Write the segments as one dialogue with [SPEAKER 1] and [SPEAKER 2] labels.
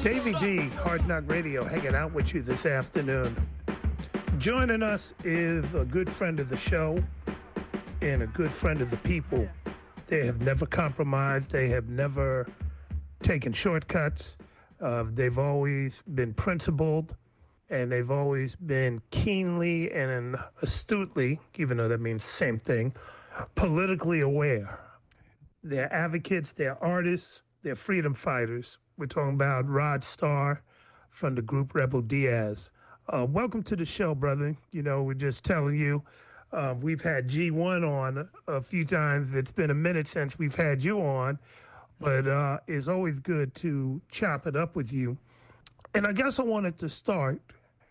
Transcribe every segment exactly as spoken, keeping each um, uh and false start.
[SPEAKER 1] Davey D, Hard Knock Radio, hanging out with you this afternoon. Joining us is a good friend of the show and a good friend of the people. They have never compromised. They have never taken shortcuts. Uh, they've always been principled, and they've always been keenly and astutely, even though that means the same thing, politically aware. They're advocates, they're artists, they're freedom fighters. We're talking about Rod Starr from the group Rebel Diaz. Uh, welcome to the show, brother. You know, we're just telling you, uh, we've had G one on a few times. It's been a minute since we've had you on, but uh, it's always good to chop it up with you. And I guess I wanted to start,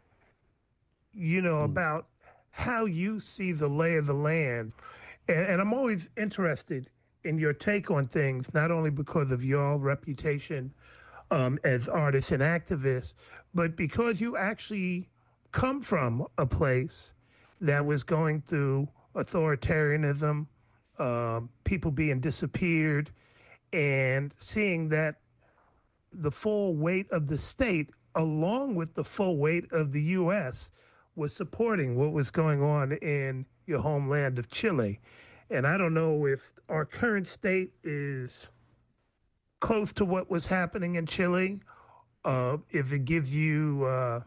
[SPEAKER 1] you know, about how you see the lay of the land. And, and I'm always interested in your take on things, not only because of your reputation um, as artists and activists, but because you actually come from a place that was going through authoritarianism, uh, people being disappeared, and seeing that the full weight of the state, along with the full weight of the U S, was supporting what was going on in your homeland of Chile. And I don't know if our current state is close to what was happening in Chile, uh, if it gives you uh,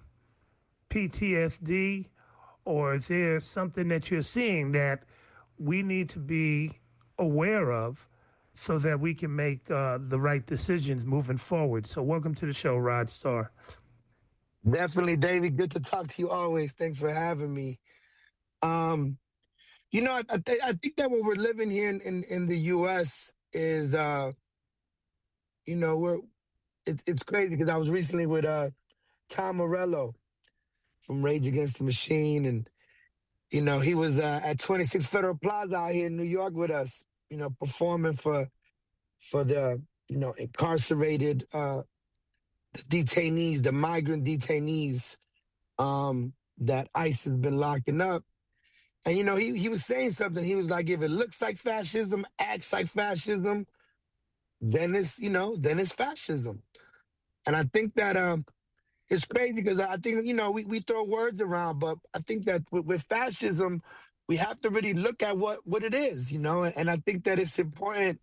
[SPEAKER 1] P T S D, or is there something that you're seeing that we need to be aware of so that we can make uh, the right decisions moving forward? So welcome to the show, Rod Starr.
[SPEAKER 2] Definitely, David. Good to talk to you always. Thanks for having me. Um, you know, I, I, th- I think that what we're living here in, in, in the U S is, uh, you know, we're it, it's crazy because I was recently with uh, Tom Morello from Rage Against the Machine, and you know, he was uh, at twenty-six Federal Plaza out here in New York with us, you know, performing for for the you know incarcerated uh, the detainees, the migrant detainees um, that ICE has been locking up. And, you know, he, he was saying something. He was like, if it looks like fascism, acts like fascism, then it's, you know, then it's fascism. And I think that um, it's crazy because I think, you know, we, we throw words around, but I think that with, with fascism, we have to really look at what, what it is, you know, and, and I think that it's important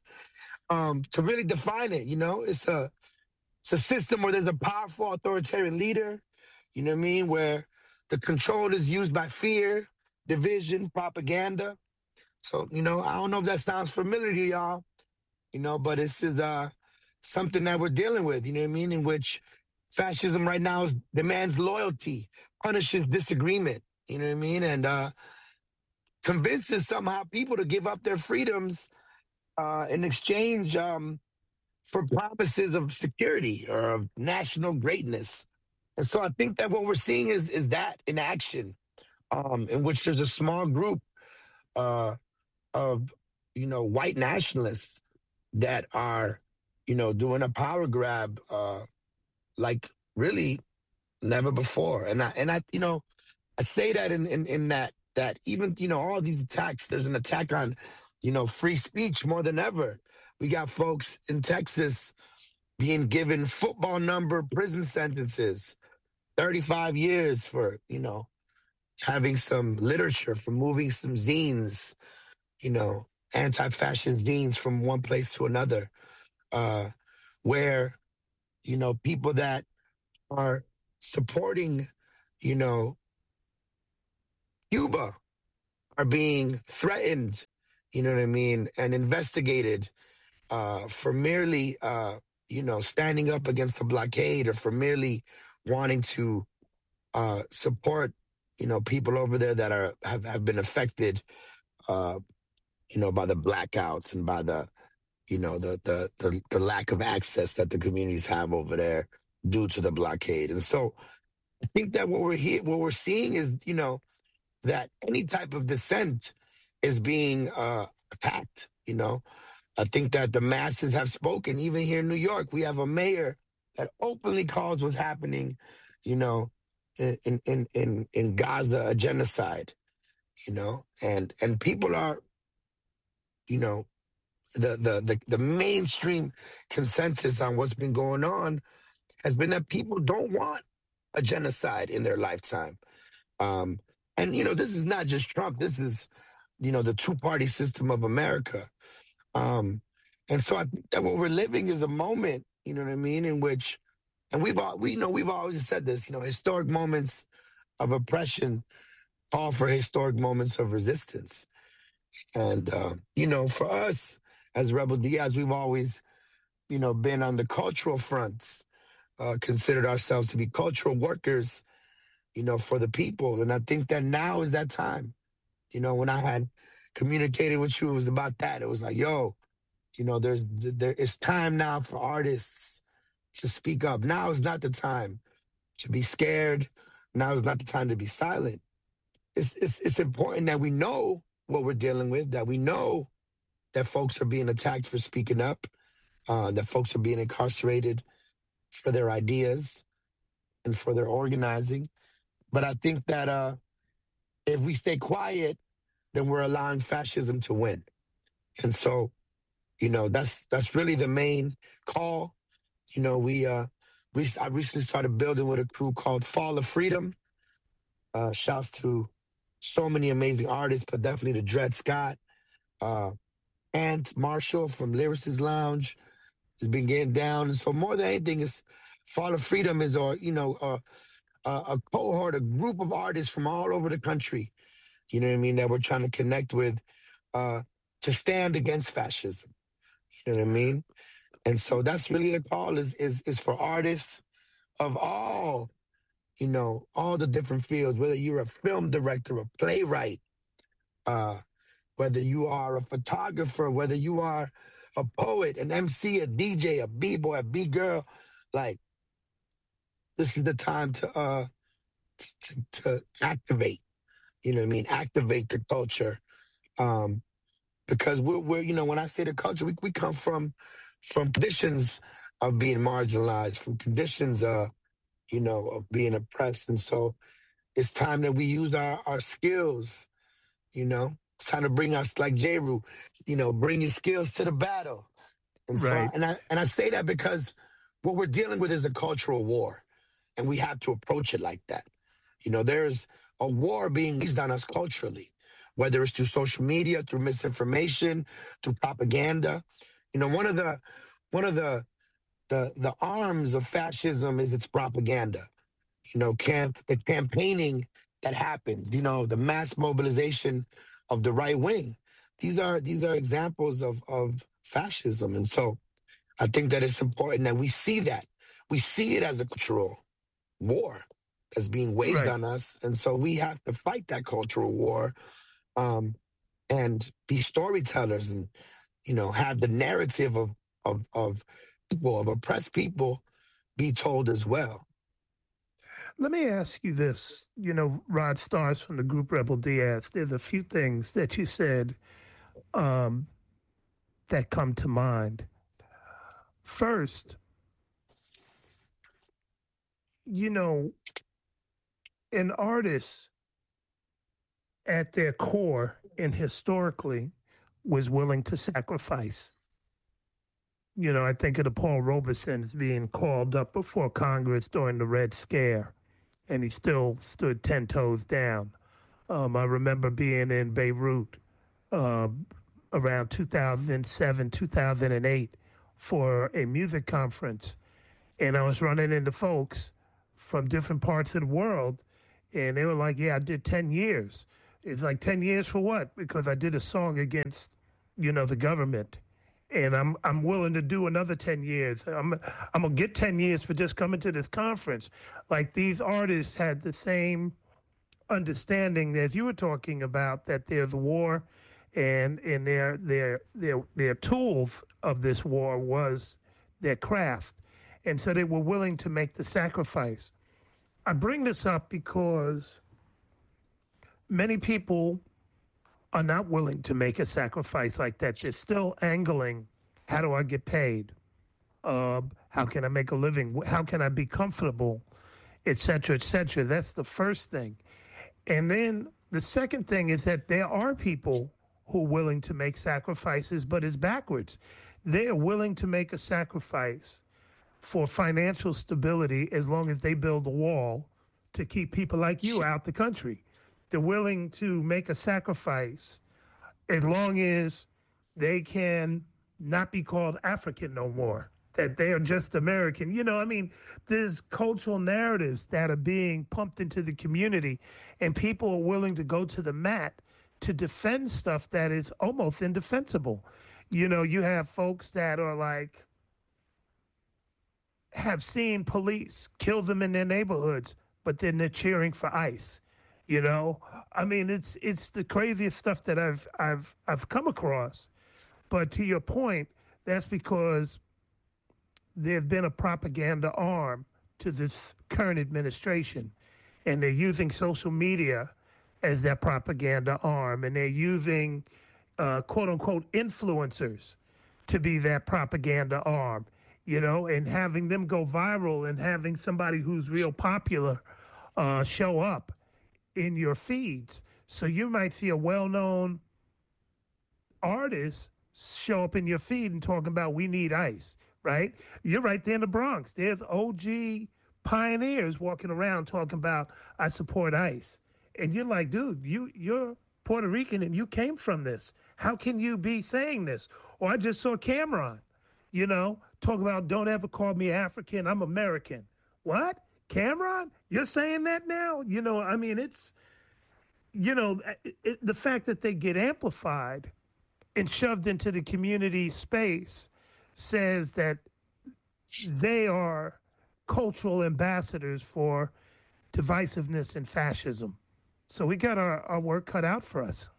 [SPEAKER 2] um, to really define it, you know. It's a, it's a system where there's a powerful authoritarian leader, you know what I mean, where the control is used by fear, division, propaganda. So, you know, I don't know if that sounds familiar to y'all, you know, but this is uh, something that we're dealing with, you know what I mean, in which fascism right now is, demands loyalty, punishes disagreement, you know what I mean, and uh, convinces somehow people to give up their freedoms uh, in exchange um, for promises of security or of national greatness. And so I think that what we're seeing is is that in action, um, in which there's a small group uh, of, you know, white nationalists that are, you know, doing a power grab uh, like really never before. And I, and I, you know, I say that in, in, in that, that even, you know, all these attacks, there's an attack on, you know, free speech more than ever. We got folks in Texas being given football number prison sentences, thirty-five years for, you know, having some literature, for moving some zines, you know, anti-fascist zines from one place to another, uh, where, you know, people that are supporting, you know, Cuba are being threatened, you know what I mean, and investigated uh, for merely, uh, you know, standing up against the blockade or for merely wanting to uh, support, you know, people over there that are have, have been affected, uh, you know, by the blackouts and by the, you know, the, the the the lack of access that the communities have over there due to the blockade. And so I think that what we're here, what we're seeing is, you know, that any type of dissent is being uh, attacked. You know, I think that the masses have spoken. Even here in New York, we have a mayor that openly calls what's happening, you know, in in in in Gaza a genocide. You know, and and people are, you know, the the the, the mainstream consensus on what's been going on has been that people don't want a genocide in their lifetime. Um, and, you know, this is not just Trump. This is, you know, the two-party system of America. Um, and so I think that what we're living is a moment, you know what I mean, in which, and we've all, we know we've always said this, you know, historic moments of oppression call for historic moments of resistance. And, uh, you know, for us as Rebel Diaz, we've always, you know, been on the cultural fronts, uh, considered ourselves to be cultural workers, you know, for the people. And I think that now is that time. You know, when I had communicated with you, it was about that. It was like, yo, you know, there's there it's time now for artists to speak up. Now is not the time to be scared. Now is not the time to be silent. It's it's it's important that we know what we're dealing with, that we know that folks are being attacked for speaking up, uh, that folks are being incarcerated for their ideas and for their organizing. But I think that uh, if we stay quiet, then we're allowing fascism to win. And so, you know, that's that's really the main call. You know, we uh, we I recently started building with a crew called Fall of Freedom. Uh, shouts to so many amazing artists, but definitely to Dred Scott, uh, Ant Marshall from Lyricist Lounge has been getting down. And so more than anything, is Fall of Freedom is, or you know, uh, a, a cohort, a group of artists from all over the country. You know what I mean? That we're trying to connect with uh, to stand against fascism. You know what I mean? And so that's really the call is is is for artists of all, you know, all the different fields, whether you're a film director, a playwright, uh, whether you are a photographer, whether you are a poet, an M C, a D J, a B-boy, a B-girl, like, this is the time to uh to, to activate, you know what I mean? Activate the culture. Um, because we're, we're, you know, when I say the culture, we, we come from, from conditions of being marginalized, from conditions, uh, you know, of being oppressed. And so it's time that we use our, our skills, you know, it's time to bring us, like Jeru, you know, bring your skills to the battle. And so, I,
[SPEAKER 1] Right.
[SPEAKER 2] and I, and I say that because what we're dealing with is a cultural war, and we have to approach it like that. You know, there's a war being waged on us culturally, whether it's through social media, through misinformation, through propaganda. You know, one of the one of the the the arms of fascism is its propaganda. You know, camp the campaigning that happens. You know, the mass mobilization of the right wing. These are these are examples of of fascism, and so I think that it's important that we see that we see it as a cultural war that's being waged
[SPEAKER 1] Right.
[SPEAKER 2] on us, and so we have to fight that cultural war, um, and be storytellers, and you know, have the narrative of of of people, of oppressed people, be told as well.
[SPEAKER 1] Let me ask you this. You know, Rod Stars from the group Rebel Diaz, there's a few things that you said um, that come to mind. First, you know, an artist at their core and historically was willing to sacrifice. You know, I think of the Paul Robeson's being called up before Congress during the Red Scare, and he still stood ten toes down. Um, I remember being in Beirut uh, around two thousand seven, two thousand eight for a music conference, and I was running into folks from different parts of the world, and they were like, "Yeah, I did ten years." It's like ten years for what? Because I did a song against, you know, the government, and I'm I'm willing to do another ten years. I'm I'm gonna get ten years for just coming to this conference. Like these artists had the same understanding as you were talking about that there's a war, and and their their their their tools of this war was their craft, and so they were willing to make the sacrifice. I bring this up because many people are not willing to make a sacrifice like that. They're still angling, how do I get paid? Uh, how can I make a living? How can I be comfortable? Et cetera, et cetera. That's the first thing. And then the second thing is that there are people who are willing to make sacrifices, but it's backwards. They are willing to make a sacrifice for financial stability as long as they build a wall to keep people like you out the country. They're willing to make a sacrifice as long as they can not be called African no more, that they are just American. You know, I mean, there's cultural narratives that are being pumped into the community, and people are willing to go to the mat to defend stuff that is almost indefensible. You know, you have folks that are like, have seen police kill them in their neighborhoods, but then they're cheering for ICE. You know, I mean, it's it's the craziest stuff that I've I've I've come across. But to your point, that's because there's been a propaganda arm to this current administration, and they're using social media as their propaganda arm, and they're using uh, quote unquote influencers to be that propaganda arm, you know, and having them go viral and having somebody who's real popular uh, show up in your feeds. So you might see a well-known artist show up in your feed and talking about we need ICE, right? You're right there in the Bronx. There's O G pioneers walking around talking about I support ICE. And you're like, dude, you you're Puerto Rican and you came from this. How can you be saying this? Or I just saw Cameron, you know, talk about don't ever call me African, I'm American. What? Cameron? You're saying that now? You know, I mean, it's, you know, it, it, the fact that they get amplified and shoved into the community space says that they are cultural ambassadors for divisiveness and fascism. So we got our, our work cut out for us.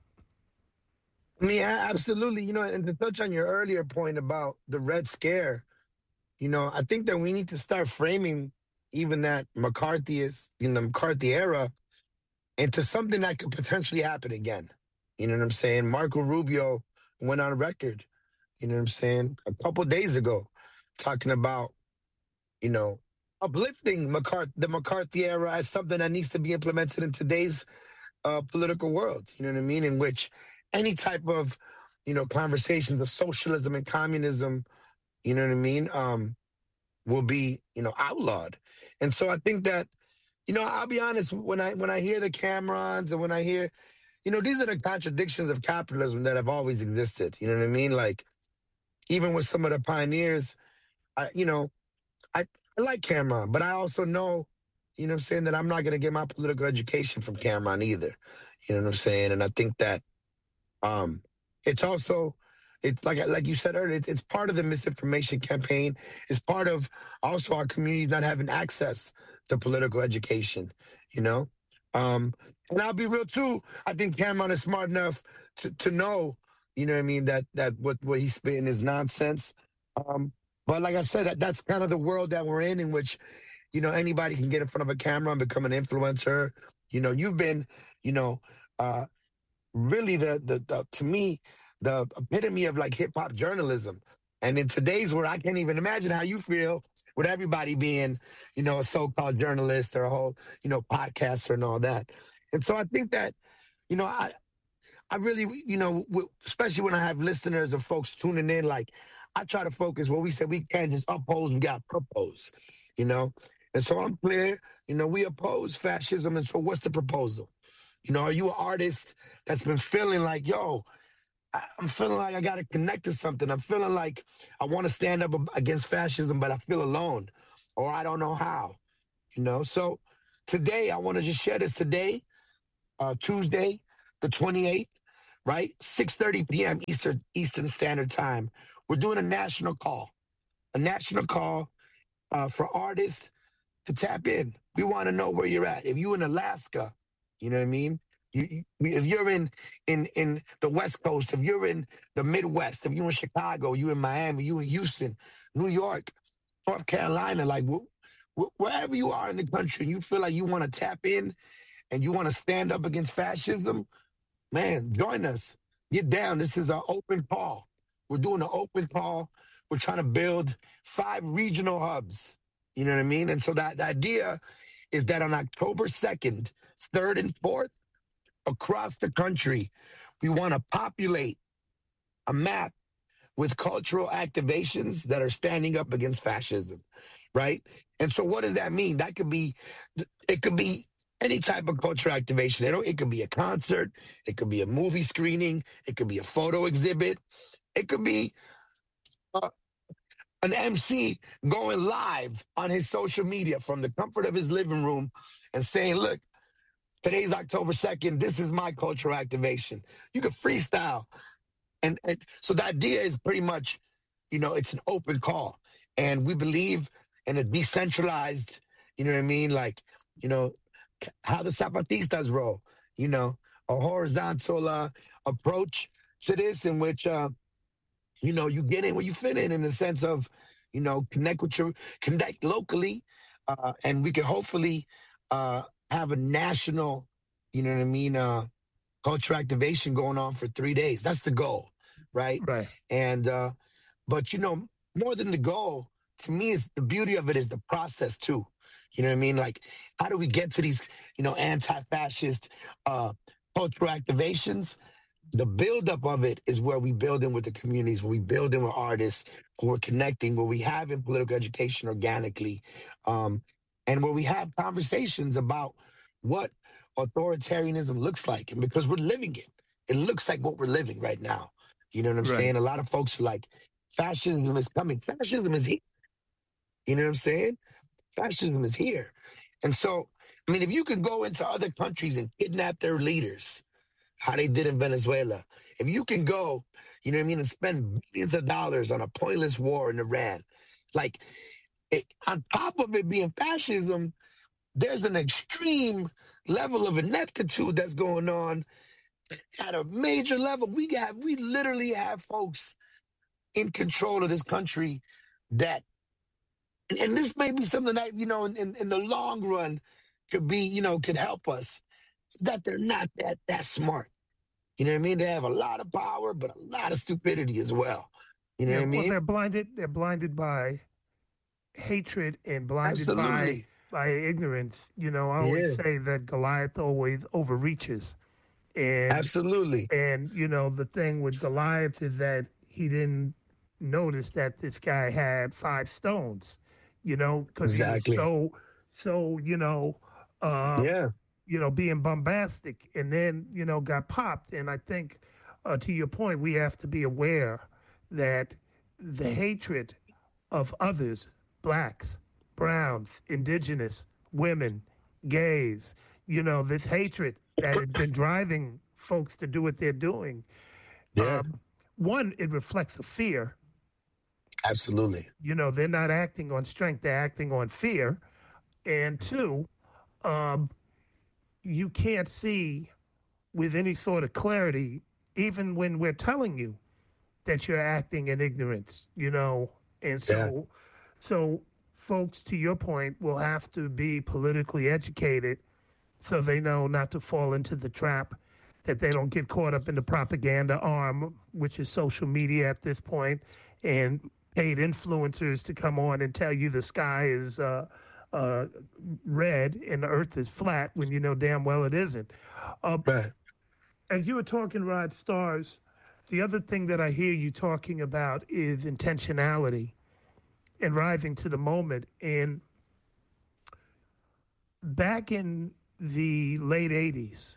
[SPEAKER 2] Yeah, absolutely. You know, and to touch on your earlier point about the Red Scare, you know, I think that we need to start framing even that McCarthyist, in the McCarthy era, into something that could potentially happen again. You know what I'm saying? Marco Rubio went on record, you know what I'm saying, a couple days ago, talking about, you know, uplifting McCarthy, the McCarthy era as something that needs to be implemented in today's uh, political world. You know what I mean? In which any type of, you know, conversations of socialism and communism, you know what I mean, um, will be, you know, outlawed. And so I think that, you know, I'll be honest, when I when I hear the Camerons and when I hear, you know, these are the contradictions of capitalism that have always existed. You know what I mean? Like, even with some of the pioneers, I, you know, I, I like Cameron, but I also know, you know what I'm saying, that I'm not going to get my political education from Cameron either. You know what I'm saying? And I think that um, it's also, it's like like you said earlier, it's, it's part of the misinformation campaign. It's part of also our communities not having access to political education, you know? Um, and I'll be real too. I think Cameron is smart enough to, to know, you know what I mean, that that what, what he's spitting is nonsense. Um, but like I said, that, that's kind of the world that we're in, in which, you know, anybody can get in front of a camera and become an influencer. You know, you've been, you know, uh, really the, the, the, to me, the epitome of like hip hop journalism. And in today's world, I can't even imagine how you feel with everybody being, you know, a so-called journalist or a whole, you know, podcaster and all that. And so I think that, you know, I, I really, you know, especially when I have listeners or folks tuning in, like I try to focus when we said we can't just oppose, we got to propose, you know? And so I'm clear, you know, we oppose fascism. And so what's the proposal? You know, are you an artist that's been feeling like, yo, I'm feeling like I got to connect to something. I'm feeling like I want to stand up against fascism, but I feel alone or I don't know how, you know? So today, I want to just share this today, uh, Tuesday, the twenty-eighth, right? six thirty p.m. Eastern, Eastern Standard Time. We're doing a national call, a national call uh, for artists to tap in. We want to know where you're at. If you're in Alaska, you know what I mean? You, you, if you're in, in in the West Coast, if you're in the Midwest, if you're in Chicago, you in Miami, you in Houston, New York, North Carolina, like wh- wh- wherever you are in the country, you feel like you want to tap in and you want to stand up against fascism, man, join us. Get down. This is an open call. We're doing an open call. We're trying to build five regional hubs. You know what I mean? And so that the idea is that on October second, third, and fourth, across the country, we want to populate a map with cultural activations that are standing up against fascism, right? And so what does that mean? That could be, it could be any type of cultural activation. You know, it could be a concert, it could be a movie screening, it could be a photo exhibit, it could be uh, an M C going live on his social media from the comfort of his living room and saying, look, today's October second, this is my cultural activation. You can freestyle. And, and so the idea is pretty much, you know, it's an open call. And we believe in a decentralized, you know what I mean? Like, you know, how the Zapatistas roll, you know, a horizontal uh, approach to this in which, uh, you know, you get in where you fit in, in the sense of, you know, connect with your, connect locally, uh, and we can hopefully uh, have a national, you know what I mean, uh, culture activation going on for three days. That's the goal, right?
[SPEAKER 1] Right.
[SPEAKER 2] And, uh, but, you know, more than the goal, to me, is the beauty of it is the process too. You know what I mean? Like, how do we get to these, you know, anti-fascist uh, cultural activations? The buildup of it is where we build in with the communities, where we build in with artists, where we're connecting, where we have in political education organically, um, and where we have conversations about what authoritarianism looks like. And because we're living it, it looks like what we're living right now. You know what I'm
[SPEAKER 1] Right.
[SPEAKER 2] saying? A lot of folks are like, fascism is coming. Fascism is here. You know what I'm saying? Fascism is here. And so, I mean, if you could go into other countries and kidnap their leaders, how they did in Venezuela, if you can go, you know what I mean, and spend billions of dollars on a pointless war in Iran, like, it, on top of it being fascism, there's an extreme level of ineptitude that's going on at a major level. We got, we literally have folks in control of this country that, and, and this may be something that, you know, in, in, in the long run could be, you know, could help us, is that they're not that, that smart. You know what I mean? They have a lot of power, but a lot of stupidity as well. You know
[SPEAKER 1] Yeah.
[SPEAKER 2] what I
[SPEAKER 1] Well,
[SPEAKER 2] mean?
[SPEAKER 1] they're blinded. They're blinded by hatred and blinded by
[SPEAKER 2] Absolutely.
[SPEAKER 1] by ignorance. You know, I always
[SPEAKER 2] Yeah,
[SPEAKER 1] say that Goliath always overreaches, and
[SPEAKER 2] absolutely.
[SPEAKER 1] and you know the thing with Goliath is that he didn't notice that this guy had five stones. You know, because he was
[SPEAKER 2] Exactly.
[SPEAKER 1] so so you know. Uh,
[SPEAKER 2] Yeah.
[SPEAKER 1] you know, being bombastic, and then, you know, got popped. And I think, uh, to your point, we have to be aware that the hatred of others, blacks, browns, indigenous, women, gays, you know, this hatred that has been driving folks to do what they're doing.
[SPEAKER 2] Yeah.
[SPEAKER 1] Um, one, it reflects a fear.
[SPEAKER 2] Absolutely.
[SPEAKER 1] You know, they're not acting on strength, they're acting on fear. And two, um, you can't see with any sort of clarity, even when we're telling you that you're acting in ignorance, you know. And
[SPEAKER 2] Yeah.
[SPEAKER 1] so, so folks, to your point, will have to be politically educated so they know not to fall into the trap, that they don't get caught up in the propaganda arm, which is social media at this point, and paid influencers to come on and tell you the sky is uh, uh, red and the earth is flat when you know damn well it isn't. Uh,
[SPEAKER 2] Right.
[SPEAKER 1] as you were talking, Rod Stars, the other thing that I hear you talking about is intentionality and rising to the moment. And back in the late eighties,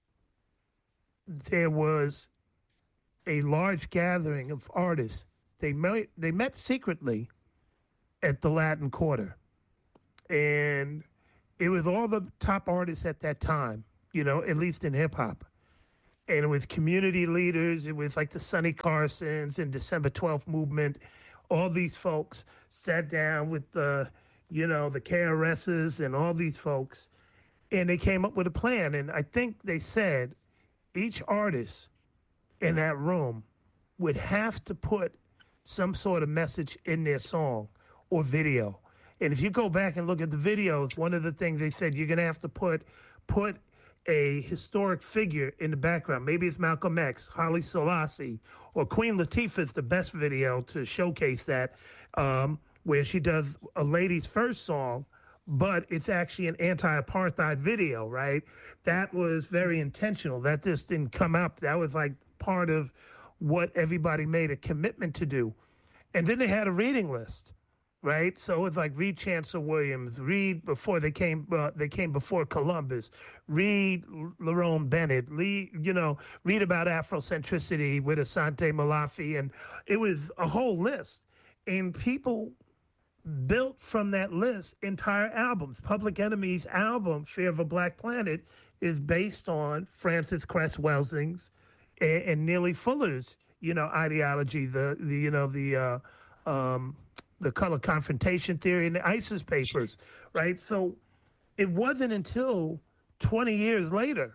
[SPEAKER 1] there was a large gathering of artists. They met, they met secretly at the Latin Quarter. And it was all the top artists at that time, you know, at least in hip hop. And it was community leaders. It was like the Sonny Carsons and December twelfth movement. All these folks sat down with the, you know, the K R S's and all these folks, and they came up with a plan. And I think they said each artist in that room would have to put some sort of message in their song or video. And if you go back and look at the videos, one of the things they said, you're going to have to put put a historic figure in the background. Maybe it's Malcolm X, Haile Selassie, or Queen Latifah is the best video to showcase that, um, where she does a lady's first song, but it's actually an anti-apartheid video, right? That was very intentional. That just didn't come up. That was like part of what everybody made a commitment to do. And then they had a reading list, right? So it's like read Chancellor Williams, read before they came uh, they came before Columbus, read Lerone Bennett, read, you know, read about Afrocentricity with Asante Malafi, and it was a whole list. And people built from that list entire albums. Public Enemy's album, Fear of a Black Planet, is based on Francis Cress Welsing's and, and Neely Fuller's, you know, ideology, the, the you know, the uh, um, the color confrontation theory and the ISIS papers, right? So it wasn't until twenty years later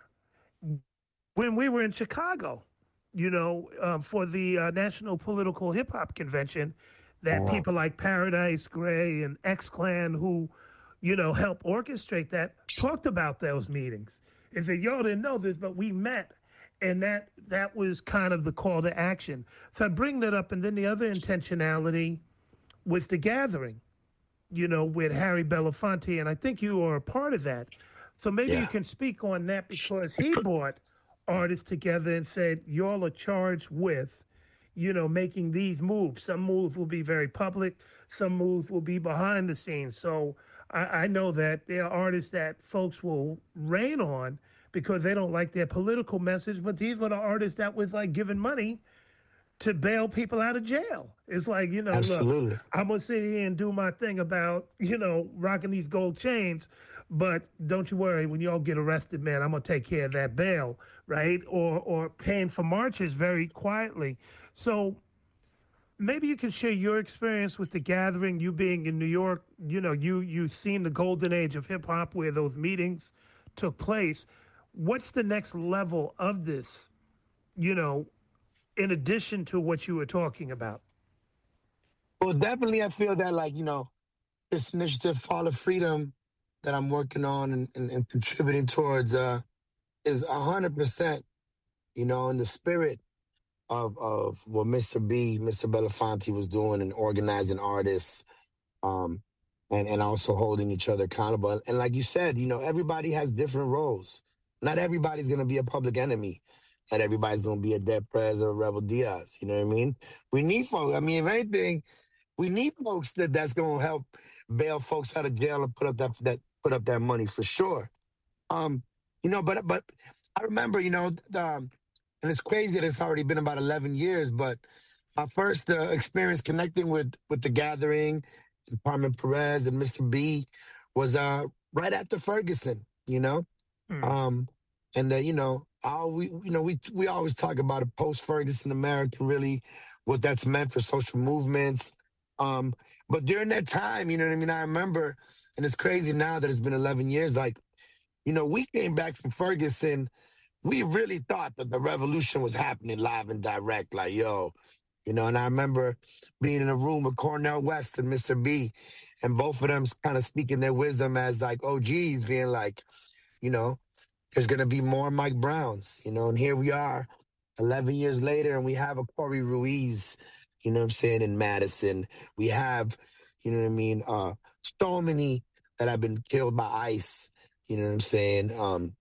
[SPEAKER 1] when we were in Chicago, you know, uh, for the uh, National Political Hip Hop Convention, that
[SPEAKER 2] Wow.
[SPEAKER 1] people like Paradise Gray and X-Clan, who, you know, helped orchestrate that, talked about those meetings. They said, y'all didn't know this, but we met. And that that was kind of the call to action. So I bring that up. And then the other intentionality was the gathering, you know, with Harry Belafonte. And I think you are a part of that. So maybe
[SPEAKER 2] Yeah.
[SPEAKER 1] you can speak on that, because he brought artists together and said, y'all are charged with, you know, making these moves. Some moves will be very public. Some moves will be behind the scenes. So I, I know that there are artists that folks will rain on because they don't like their political message. But these were the artists that was like giving money to bail people out of jail. It's like, you know,
[SPEAKER 2] Absolutely.
[SPEAKER 1] look, I'm going to sit here and do my thing about, you know, rocking these gold chains. But don't you worry, when y'all get arrested, man, I'm going to take care of that bail, right? Or or paying for marches very quietly. So maybe you can share your experience with the gathering, you being in New York. You know, you, you've seen the golden age of hip hop where those meetings took place. What's the next level of this, you know, in addition to what you were talking about?
[SPEAKER 2] Well, definitely, I feel that, like, you know, this initiative, Fall of Freedom, that I'm working on and, and, and contributing towards uh, is one hundred percent, you know, in the spirit of of what Mister B, Mister Belafonte was doing, and organizing artists, um, and, and also holding each other accountable. And like you said, you know, everybody has different roles. Not everybody's going to be a Public Enemy. Not everybody's going to be a Dead Prez or a Rebel Diaz. You know what I mean? We need folks. I mean, if anything, we need folks that that's going to help bail folks out of jail and put up that that put up that money for sure. Um, you know, but but I remember, you know, the, um, and it's crazy that it's already been about eleven years. But my first uh, experience connecting with with the gathering, Department Perez and Mister B, was uh right after Ferguson. You know,
[SPEAKER 1] Hmm.
[SPEAKER 2] um, and uh, you know, all we you know we we always talk about a post Ferguson America, really what that's meant for social movements. Um, but during that time, you know what I mean, I remember, and it's crazy now that it's been eleven years, like, you know, we came back from Ferguson, we really thought that the revolution was happening live and direct, like, yo, you know, and I remember being in a room with Cornell West and Mister B, and both of them kind of speaking their wisdom as like O Gs, being like, you know, there's going to be more Mike Browns, you know, and here we are eleven years later, and we have a Corey Ruiz, you know what I'm saying, in Madison. We have, you know what I mean, uh, so many that have been killed by ICE, you know what I'm saying. Um,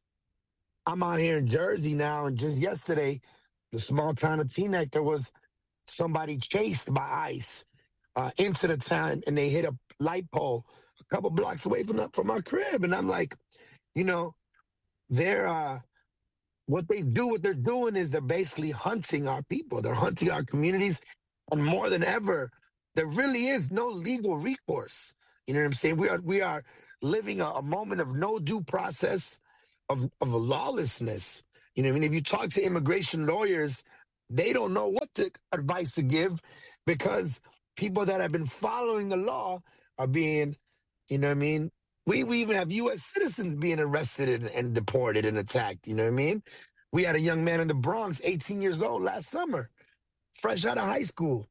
[SPEAKER 2] I'm out here in Jersey now, and just yesterday, the small town of Teaneck, there was somebody chased by ICE uh, into the town, and they hit a light pole a couple blocks away from the, from my crib. And I'm like, you know, they're uh, what they do, what they're doing is they're basically hunting our people. They're hunting our communities, and more than ever, there really is no legal recourse. You know what I'm saying? We are we are living a, a moment of no due process, of of a lawlessness. You know what I mean? If you talk to immigration lawyers, they don't know what to, advice to give, because people that have been following the law are being, you know what I mean? We we even have U S citizens being arrested and, and deported and attacked, you know what I mean? We had a young man in the Bronx, eighteen years old last summer, fresh out of high school,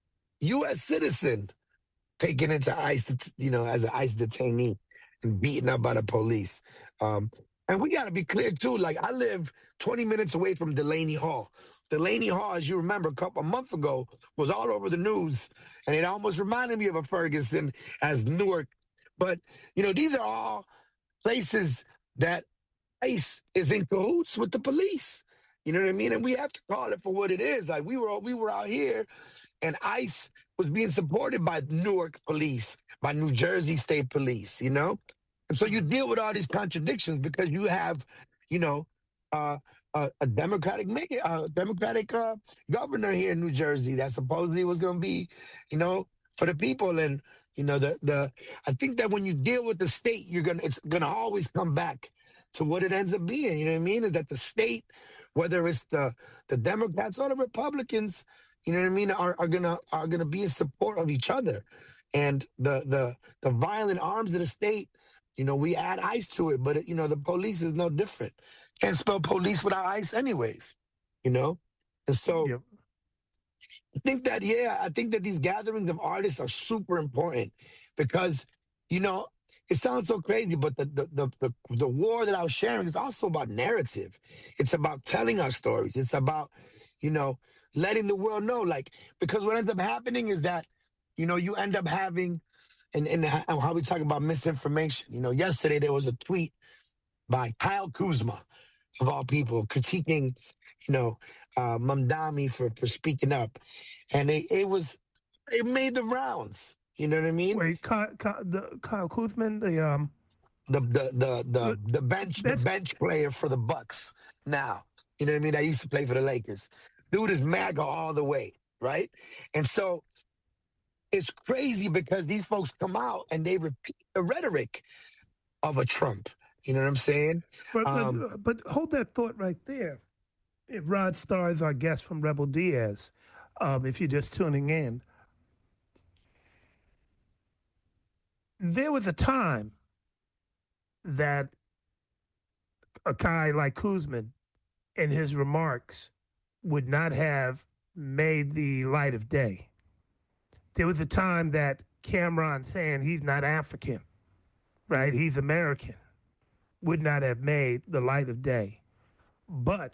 [SPEAKER 2] U S citizen, taken into ICE, you know, as an ICE detainee and beaten up by the police. Um, and we got to be clear, too. Like, I live twenty minutes away from Delaney Hall. Delaney Hall, as you remember, a couple a month ago, was all over the news, and it almost reminded me of a Ferguson as Newark. But, you know, these are all places that ICE is in cahoots with the police. You know what I mean? And we have to call it for what it is. Like we were we were out here and ICE was being supported by Newark police, by New Jersey State Police, you know? And so you deal with all these contradictions because you have, you know, uh, a, a Democratic mayor, uh, Democratic uh, governor here in New Jersey that supposedly was going to be, you know, for the people. And, you know, the the I think that when you deal with the state, you're gonna it's gonna always come back to what it ends up being. You know what I mean? Is that the state, whether it's the the Democrats or the Republicans, you know what I mean, are, are gonna are gonna be in support of each other. And the the the violent arms of the state, you know, we add ICE to it, but it, you know, the police is no different. Can't spell police without ICE, anyways. You know, and so
[SPEAKER 1] Yep.
[SPEAKER 2] I think that yeah, I think that these gatherings of artists are super important because, you know, it sounds so crazy, but the the the the, the war that I was sharing is also about narrative. It's about telling our stories. It's about, you know, letting the world know, like, because what ends up happening is that, you know, you end up having, and, and how we talk about misinformation. You know, yesterday there was a tweet by Kyle Kuzma, of all people, critiquing, you know, uh, Mamdani for, for speaking up. And it, it was, it made the rounds. You know what I mean?
[SPEAKER 1] Wait, Kyle, Kyle, the, Kyle Kuzman, the um,
[SPEAKER 2] The the the the,
[SPEAKER 1] the,
[SPEAKER 2] the bench the
[SPEAKER 1] that's
[SPEAKER 2] bench player for the Bucks now. You know what I mean? I used to play for the Lakers. Dude is MAGA all the way, right? And so it's crazy because these folks come out and they repeat the rhetoric of a Trump. You know what I'm saying?
[SPEAKER 1] but
[SPEAKER 2] Um,
[SPEAKER 1] but, but hold that thought right there. If Rod Starr is our guest from Rebel Diaz, um, if you're just tuning in, there was a time that a guy like Kuzman and his remarks would not have made the light of day. There was a time that Cameron saying he's not African, right? He's American, would not have made the light of day. But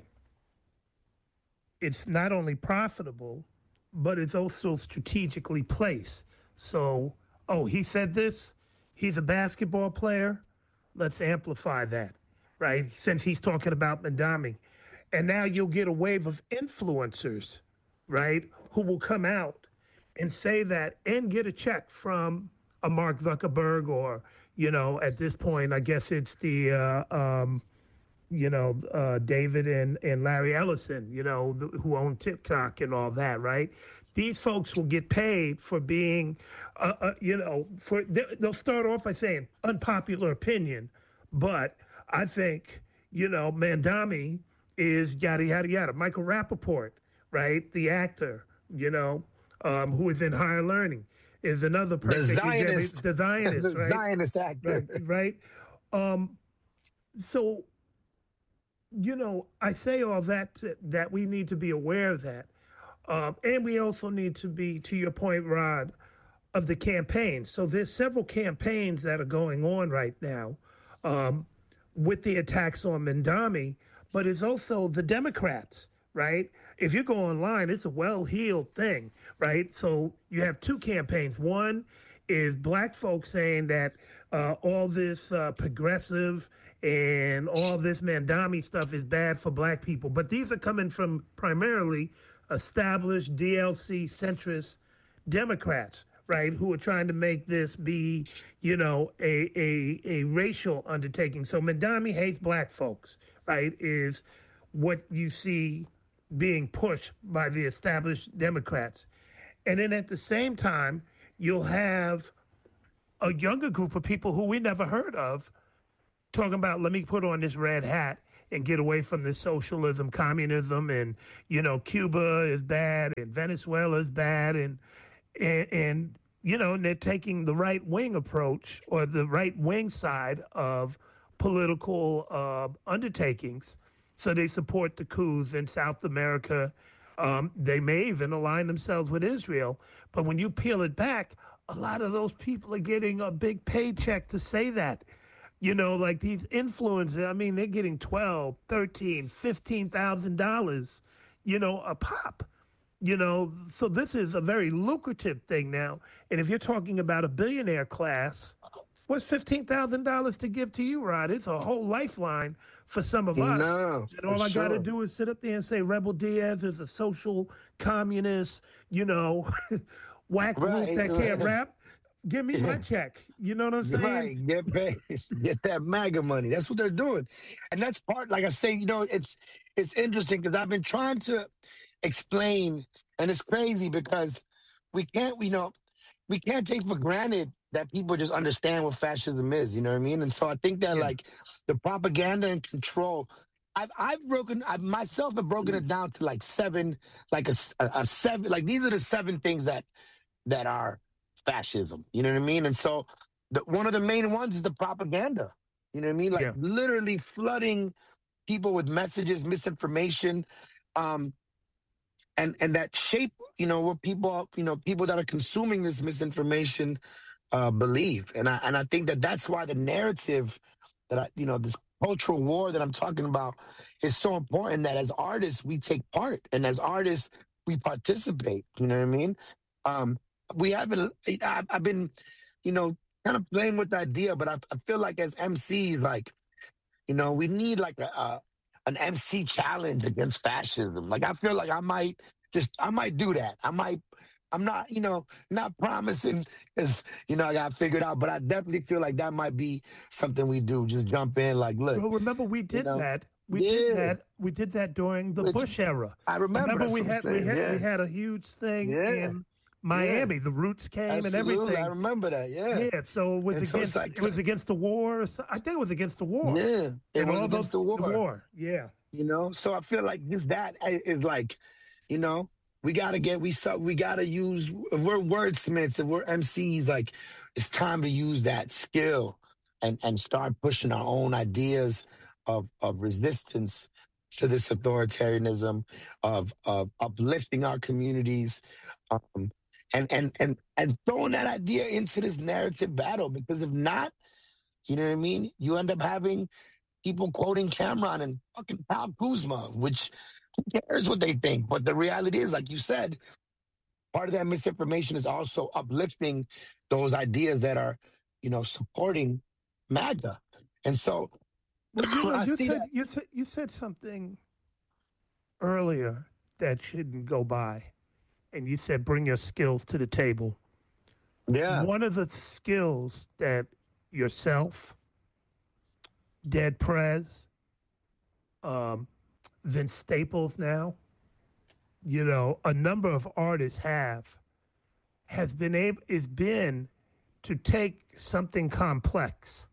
[SPEAKER 1] it's not only profitable, but it's also strategically placed. So, oh, he said this, he's a basketball player. Let's amplify that, right? Since he's talking about Mandami. And now you'll get a wave of influencers, right, who will come out and say that and get a check from a Mark Zuckerberg or, you know, at this point, I guess it's the, uh, um, you know, uh, David and, and Larry Ellison, you know, th- who own TikTok and all that, right? These folks will get paid for being, uh, uh, you know, for they, they'll start off by saying unpopular opinion, but I think, you know, Mandami is yada, yada, yada. Michael Rappaport, right? The actor, you know, um, who is in higher learning is another
[SPEAKER 2] the
[SPEAKER 1] person.
[SPEAKER 2] Zionist,
[SPEAKER 1] The Zionist,
[SPEAKER 2] the
[SPEAKER 1] right?
[SPEAKER 2] Zionist actor.
[SPEAKER 1] Right, right. Um, so, you know, I say all that to, that we need to be aware of that. Um, and we also need to be, to your point, Rod, of the campaigns. So there's several campaigns that are going on right now um, with the attacks on Mandami, but it's also the Democrats, right? If you go online, it's a well-heeled thing, right? So you have two campaigns. One is black folks saying that uh, all this uh, progressive and all this Mandami stuff is bad for black people. But these are coming from primarily established D L C centrist Democrats, right, who are trying to make this be, you know, a a, a racial undertaking. So Mandami hates black folks, right, is what you see being pushed by the established Democrats. And then at the same time, you'll have a younger group of people who we never heard of talking about, let me put on this red hat and get away from this socialism, communism, and, you know, Cuba is bad and Venezuela is bad. And, and, and you know, and they're taking the right wing approach or the right wing side of political uh, undertakings. So they support the coups in South America. Um, they may even align themselves with Israel. But when you peel it back, a lot of those people are getting a big paycheck to say that. You know, like these influencers, I mean, they're getting twelve, thirteen, fifteen thousand dollars, you know, a pop. You know, so this is a very lucrative thing now. And if you're talking about a billionaire class, What's fifteen thousand dollars to give to you, Rod? It's a whole lifeline for some of us.
[SPEAKER 2] No,
[SPEAKER 1] And
[SPEAKER 2] for
[SPEAKER 1] all I got to
[SPEAKER 2] sure.
[SPEAKER 1] do is sit up there and say Rebel Diaz is a social communist, you know, whack group
[SPEAKER 2] Right,
[SPEAKER 1] that can't
[SPEAKER 2] right.
[SPEAKER 1] rap. Give me my
[SPEAKER 2] Yeah.
[SPEAKER 1] check. You know what I'm saying?
[SPEAKER 2] Right, get paid, get that MAGA money. That's what they're doing, and that's part. Like I say, you know, it's it's interesting because I've been trying to explain, and it's crazy because we can't, you know, we can't take for granted that people just understand what fascism is. You know what I mean? And so I think that
[SPEAKER 1] Yeah.
[SPEAKER 2] like the propaganda and control. I've I've broken I myself have broken it down to like seven, like a, s- a- a seven. Like these are the seven things that that are fascism. You know what I mean? And so the, one of the main ones is the propaganda. You know what I mean? Like
[SPEAKER 1] Yeah.
[SPEAKER 2] literally flooding people with messages, misinformation, um, and and that shape. You know what people, you know, people that are consuming this misinformation uh, believe, and I and I think that that's why the narrative that I, you know, this cultural war that I'm talking about is so important. That as artists we take part, and as artists we participate. You know what I mean? Um, we haven't. I've, I've been, you know, kind of playing with the idea, but I, I feel like as M Cs, like you know, we need like a, a an M C challenge against fascism. Like I feel like I might just I might do that. I might I'm not, you know, not promising because, you know, I got figured out, but I definitely feel like that might be something we do. Just jump in like, look,
[SPEAKER 1] Well, remember we
[SPEAKER 2] you
[SPEAKER 1] did
[SPEAKER 2] know,
[SPEAKER 1] that. We did
[SPEAKER 2] yeah.
[SPEAKER 1] that. We did that during the
[SPEAKER 2] Which
[SPEAKER 1] Bush era.
[SPEAKER 2] I remember,
[SPEAKER 1] Remember
[SPEAKER 2] that's
[SPEAKER 1] we
[SPEAKER 2] what I'm
[SPEAKER 1] had we
[SPEAKER 2] saying.
[SPEAKER 1] had we
[SPEAKER 2] Yeah.
[SPEAKER 1] had a huge thing
[SPEAKER 2] Yeah.
[SPEAKER 1] in
[SPEAKER 2] Yeah.
[SPEAKER 1] Miami. The Roots came and
[SPEAKER 2] Absolutely. I
[SPEAKER 1] everything.
[SPEAKER 2] remember that. Yeah.
[SPEAKER 1] Yeah, so it was
[SPEAKER 2] And so it's
[SPEAKER 1] against
[SPEAKER 2] like
[SPEAKER 1] it was against the war. or so- I think it was against the war
[SPEAKER 2] yeah, it
[SPEAKER 1] and
[SPEAKER 2] was
[SPEAKER 1] all those
[SPEAKER 2] against the
[SPEAKER 1] the
[SPEAKER 2] war.
[SPEAKER 1] war. Yeah,
[SPEAKER 2] You know, so I feel like just that i- is like, you know, we gotta get we so we gotta use if we're wordsmiths, if we're M Cs, like it's time to use that skill and and start pushing our own ideas of of resistance to this authoritarianism, of of uplifting our communities, um, and and and and throwing that idea into this narrative battle. Because if not, you know what I mean, you end up having people quoting Cameron and fucking Kyle Kuzma, which who cares what they think? But the reality is, like you said, part of that misinformation is also uplifting those ideas that are, you know, supporting MAGA. And so
[SPEAKER 1] well, you know,
[SPEAKER 2] I
[SPEAKER 1] you
[SPEAKER 2] see
[SPEAKER 1] said
[SPEAKER 2] that.
[SPEAKER 1] you said you said something earlier that shouldn't go by, and you said bring your skills to the table.
[SPEAKER 2] Yeah.
[SPEAKER 1] One of the skills that yourself, Dead Prez, um, Vince Staples now, you know, a number of artists have has been able is been to take something complex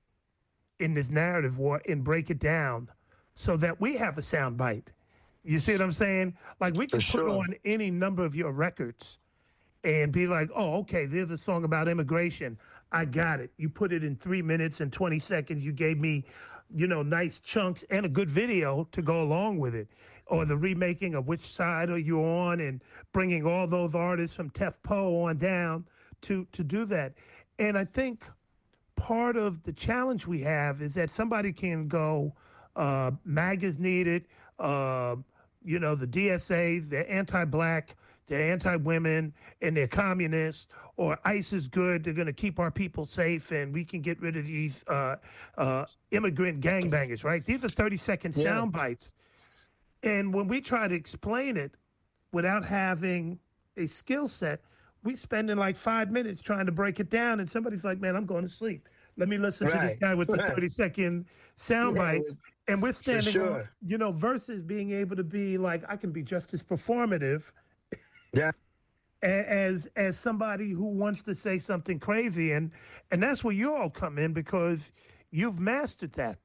[SPEAKER 1] in this narrative war and break it down so that we have a sound bite. You see what I'm saying? Like we
[SPEAKER 2] For
[SPEAKER 1] can put
[SPEAKER 2] sure.
[SPEAKER 1] on any number of your records and be like, oh, okay, there's a song about immigration. I got it. You put it in three minutes and twenty seconds. You gave me, you know, nice chunks and a good video to go along with it. Or the remaking of Which Side Are You On and bringing all those artists from Tef Poe on down to, to do that. And I think part of the challenge we have is that somebody can go, uh, MAGA's needed, uh, you know, the D S A, they're anti-black, they're anti-women, and they're communists, or ICE is good, they're going to keep our people safe, and we can get rid of these uh, uh, immigrant gangbangers, right? These are thirty-second
[SPEAKER 2] Yeah.
[SPEAKER 1] sound bites. And when we try to explain it without having a skill set, we spending like five minutes trying to break it down, and somebody's like, "Man, I'm going to sleep. Let me listen to this
[SPEAKER 2] Right.
[SPEAKER 1] guy with the
[SPEAKER 2] Right.
[SPEAKER 1] thirty second sound
[SPEAKER 2] Yeah.
[SPEAKER 1] bites." And we're
[SPEAKER 2] For
[SPEAKER 1] standing on,
[SPEAKER 2] sure.
[SPEAKER 1] you know, versus being able to be like, I can be just as performative
[SPEAKER 2] Yeah.
[SPEAKER 1] a- as as somebody who wants to say something crazy, and and that's where you all come in because you've mastered that.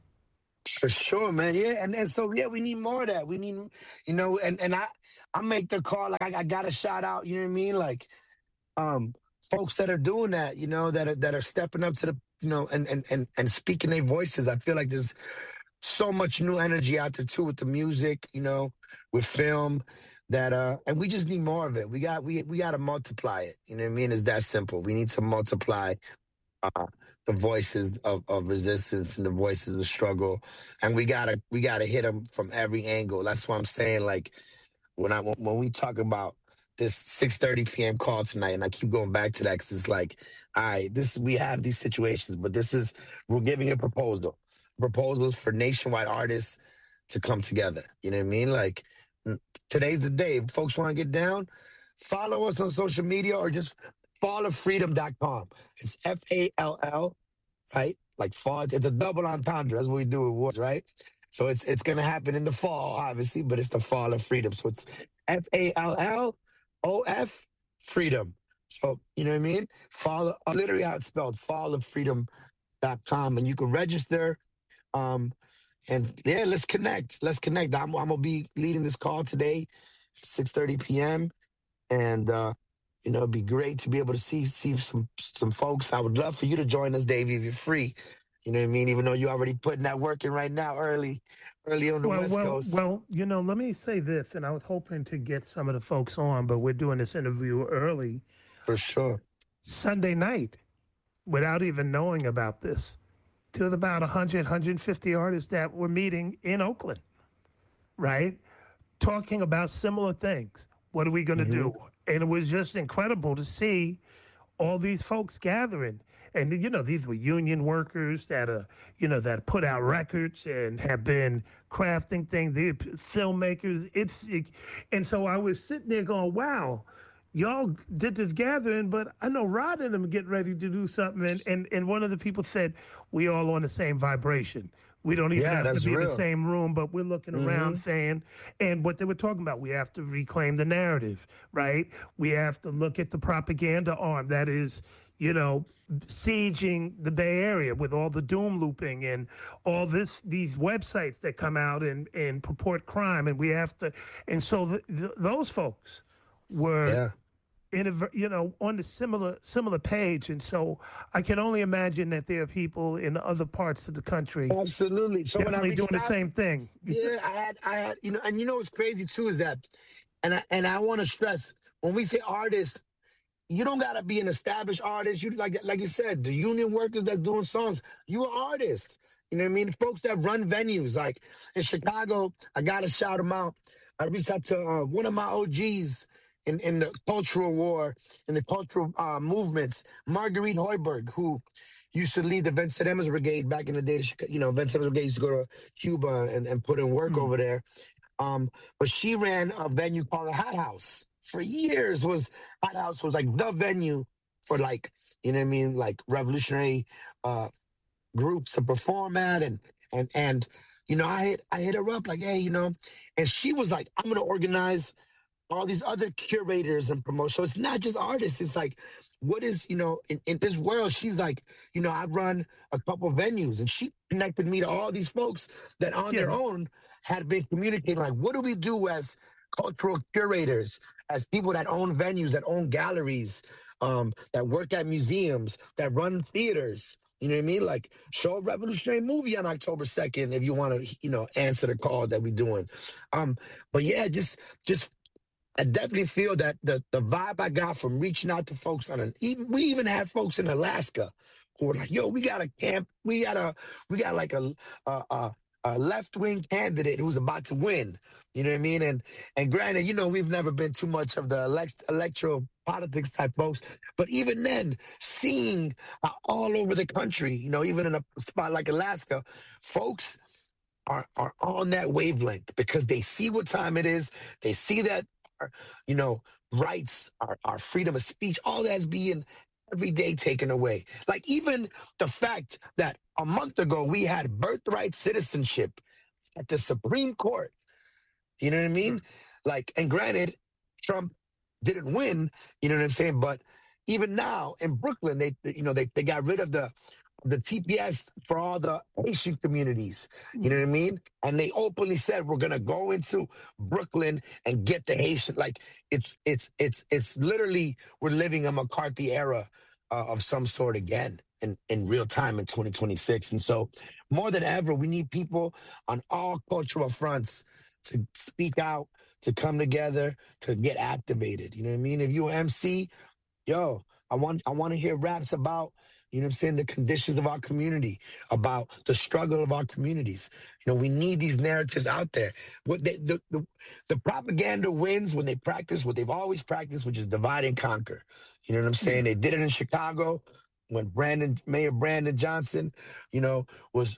[SPEAKER 2] For sure, man. Yeah, and, and so yeah, we need more of that. We need, you know, and and I I make the call. Like I, I got to shout out. You know what I mean? Like um, folks that are doing that. You know, that are that are stepping up to the, you know, and and and and speaking their voices. I feel like there's so much new energy out there too with the music. You know, with film. That uh, and we just need more of it. We got we we got to multiply it. You know what I mean? It's that simple. We need to multiply uh, the voices of, of resistance and the voices of struggle, and we gotta we gotta hit them from every angle. That's why I'm saying, like when I when we talk about this six thirty p.m. call tonight, and I keep going back to that because it's like, all right, this we have these situations, but this is we're giving a proposal, proposals for nationwide artists to come together. You know what I mean? Like mm, today's the day. If folks want to get down, follow us on social media or just fall of freedom dot com. It's F A L L, right? Like fall. It's a double entendre. That's what we do with words, right? So it's it's gonna happen in the fall, obviously, but it's the fall of freedom. So it's F A L L O F freedom. So you know what I mean? Fall uh, literally how it's spelled, fall of freedom dot com, and you can register. Um, and yeah, let's connect. Let's connect. I'm, I'm gonna be leading this call today, six thirty p.m. and uh, you know it'd be great to be able to see see some some folks. I would love for you to join us, Davey, if you're free. You know what I mean? Even though you're already putting that work in right now, early, early on the
[SPEAKER 1] Well,
[SPEAKER 2] West
[SPEAKER 1] well,
[SPEAKER 2] Coast.
[SPEAKER 1] well, you know, let me say this, and I was hoping to get some of the folks on, but we're doing this interview early.
[SPEAKER 2] For sure.
[SPEAKER 1] Sunday night, without even knowing about this, to about one hundred, one hundred fifty artists that were meeting in Oakland, right? Talking about similar things. What are we going to
[SPEAKER 2] Mm-hmm.
[SPEAKER 1] do? And it was just incredible to see all these folks gathering. And, you know, these were union workers that are, you know, that put out records and have been crafting things, the filmmakers. It's, it, and so I was sitting there going, wow, y'all did this gathering, but I know Rod and them getting ready to do something. And, and, and one of the people said, we all on the same vibration. We don't even
[SPEAKER 2] Yeah,
[SPEAKER 1] have to
[SPEAKER 2] that's
[SPEAKER 1] be in
[SPEAKER 2] real.
[SPEAKER 1] the same room, but we're looking around
[SPEAKER 2] Mm-hmm.
[SPEAKER 1] saying, and what they were talking about, we have to reclaim the narrative, right? We have to look at the propaganda arm that is, you know, sieging the Bay Area with all the doom looping and all this, these websites that come out and, and purport crime. And we have to, and so th th those folks were
[SPEAKER 2] Yeah.
[SPEAKER 1] in a, ver- you know, on the similar similar page, and so I can only imagine that there are people in other parts of the country
[SPEAKER 2] Absolutely. So when I
[SPEAKER 1] definitely
[SPEAKER 2] reached
[SPEAKER 1] doing the
[SPEAKER 2] out,
[SPEAKER 1] same thing.
[SPEAKER 2] yeah, I had, I had, you know, and you know what's crazy too is that, and I and I want to stress when we say artists, you don't gotta be an established artist. You like like you said, the union workers that doing songs, you are artists. You know what I mean? Folks that run venues, like in Chicago, I gotta shout them out. I reached out to uh, one of my O Gs in, in the cultural war, in the cultural uh, movements, Marguerite Hoiberg, who used to lead the Vincent Emmons Brigade back in the day. You know, Vincent Emmons Brigade used to go to Cuba and, and put in work
[SPEAKER 1] Hmm.
[SPEAKER 2] over there. Um, but she ran a venue called the Hot House. For years was Hot House was like the venue for like, you know what I mean, like revolutionary uh groups to perform at and and and you know, I hit I hit her up like, hey, you know, and she was like, I'm gonna organize all these other curators and promotion. So it's not just artists. It's like, what is, you know, in, in this world, she's like, you know, I run a couple venues and she connected me to all these folks that on
[SPEAKER 1] Yeah.
[SPEAKER 2] their own had been communicating. Like, what do we do as cultural curators, as people that own venues, that own galleries, um, that work at museums, that run theaters? You know what I mean? Like, show a revolutionary movie on October second if you want to, you know, answer the call that we're doing. Um, but yeah, just just I definitely feel that the the vibe I got from reaching out to folks on an even we even had folks in Alaska who were like, "Yo, we got a camp, we got a we got like a a, a, a left wing candidate who's about to win." You know what I mean? And and granted, you know, we've never been too much of the elect, electoral politics type folks, but even then, seeing uh, all over the country, you know, even in a spot like Alaska, folks are are on that wavelength because they see what time it is. They see that, our, you know, rights, our, our freedom of speech, all that's being every day taken away. Like even the fact that a month ago we had birthright citizenship at the Supreme Court. You know what I mean? Like, and granted, Trump didn't win. You know what I'm saying? But even now in Brooklyn, they you know they they got rid of the the T P S for all the Haitian communities. You know what I mean? And they openly said we're gonna go into Brooklyn and get the Haitian. Like it's it's it's it's literally we're living a McCarthy era uh, of some sort again in in real time in twenty twenty-six. And so more than ever, we need people on all cultural fronts to speak out, to come together, to get activated. You know what I mean? If you're an M C, yo, I want I want to hear raps about you know what I'm saying, the conditions of our community, about the struggle of our communities. You know, we need these narratives out there. What they, the, the the propaganda wins when they practice what they've always practiced, which is divide and conquer. You know what I'm saying?
[SPEAKER 1] Yeah.
[SPEAKER 2] They did it in Chicago when Brandon, Mayor Brandon Johnson, you know, was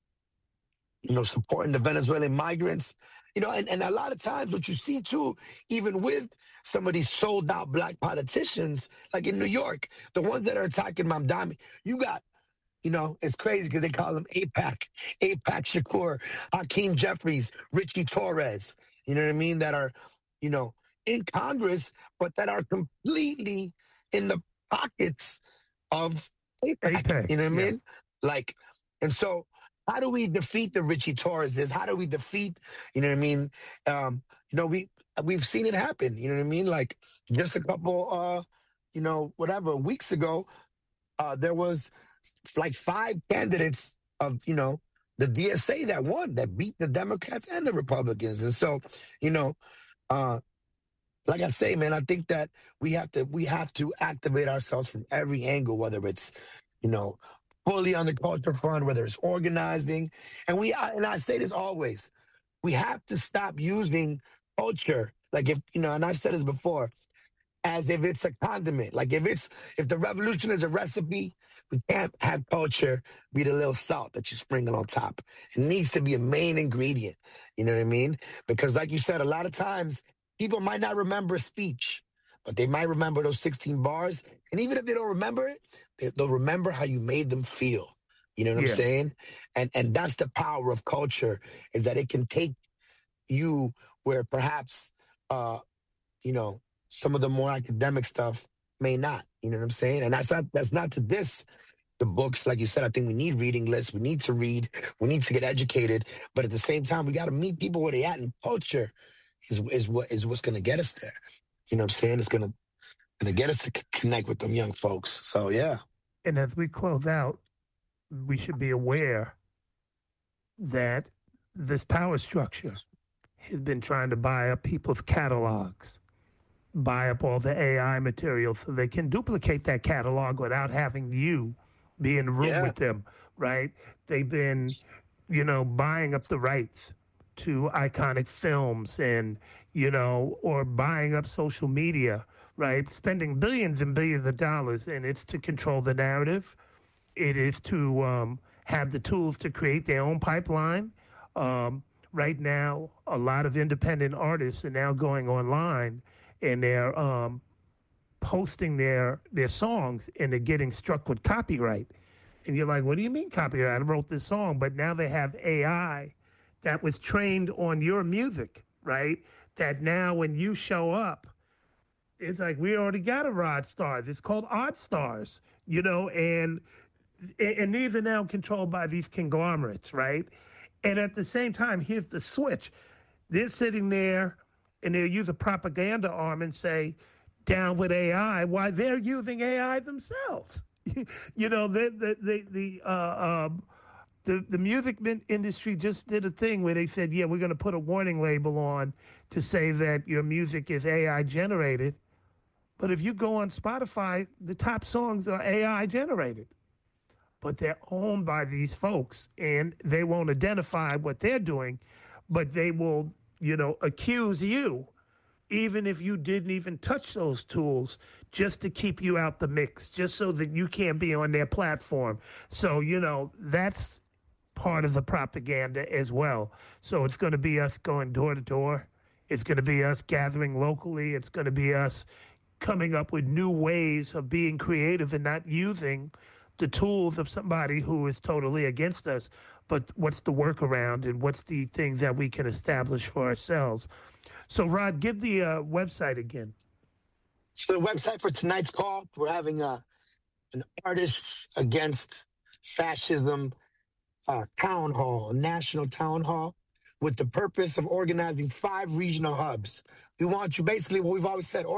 [SPEAKER 2] you know, supporting the Venezuelan migrants. You know, and, and a lot of times what you see too, even with some of these sold out black politicians, like in New York, the ones that are attacking Mamdani, you got, you know, it's crazy because they call him APAC, APAC Shakur, Hakeem Jeffries, Richie Torres, you know what I mean, that are, you know, in Congress, but that are completely in the pockets of APAC,
[SPEAKER 1] APEC.
[SPEAKER 2] you know what I
[SPEAKER 1] Yeah.
[SPEAKER 2] mean? Like, and so how do we defeat the Richie Torreses? How do we defeat, you know what I mean? Um, you know, we, we've seen it happen, you know what I mean? Like just a couple, uh, you know, whatever, weeks ago, uh, there was like five candidates of, you know, the D S A that won, that beat the Democrats and the Republicans. And so, you know, uh, like I say, man, I think that we have to we have to activate ourselves from every angle, whether it's, you know, fully on the culture front, whether it's organizing. And we I- and I say this always, we have to stop using culture. Like if, you know, and I've said this before, as if it's a condiment. Like if it's if the revolution is a recipe, we can't have culture be the little salt that you sprinkle on top. It needs to be a main ingredient. You know what I mean? Because like you said, a lot of times people might not remember a speech, but they might remember those sixteen bars. And even if they don't remember it, they, they'll remember how you made them feel. You know what I'm
[SPEAKER 1] Yeah.
[SPEAKER 2] saying? And and that's the power of culture, is that it can take you where perhaps uh, you know, some of the more academic stuff may not. You know what I'm saying? And that's not that's not to diss the books. Like you said, I think we need reading lists. We need to read. We need to get educated. But at the same time, we got to meet people where they at, and culture is is what is what's going to get us there. You know what I'm saying? It's going to going to get us to c- connect with them young folks. So yeah,
[SPEAKER 1] And as we close out, we should be aware that this power structure has been trying to buy up people's catalogs, buy up all the A I material so they can duplicate that catalog without having you be in the room
[SPEAKER 2] yeah,
[SPEAKER 1] with them, right? They've been, you know, buying up the rights to iconic films and, you know, or buying up social media, right? Spending billions and billions of dollars, and it's to control the narrative. It is to um, have the tools to create their own pipeline. Um, right now, a lot of independent artists are now going online and they're um, posting their their songs, and they're getting struck with copyright. And you're like, what do you mean copyright? I wrote this song, but now they have A I that was trained on your music, right? That now when you show up, it's like we already got a Rod Stars. It's called Odd Stars, you know, and and these are now controlled by these conglomerates, right? And at the same time, here's the switch. They're sitting there and they'll use a propaganda arm and say, down with A I, while they're using A I themselves. you know, the the the the, uh, um, the the music industry just did a thing where they said, yeah, we're going to put a warning label on to say that your music is A I generated. But if you go on Spotify, the top songs are A I generated. But they're owned by these folks, and they won't identify what they're doing, but they will, you know, accuse you, even if you didn't even touch those tools, just to keep you out the mix, just so that you can't be on their platform. So, you know, that's part of the propaganda as well. So it's going to be us going door to door. It's going to be us gathering locally. It's going to be us coming up with new ways of being creative and not using the tools of somebody who is totally against us. But what's the workaround, and what's the things that we can establish for ourselves? So, Rod, give the uh, website again.
[SPEAKER 2] so the website for tonight's call, we're having a an Artists Against Fascism uh, town hall, a national town hall, with the purpose of organizing five regional hubs. We want you, basically what we've always said,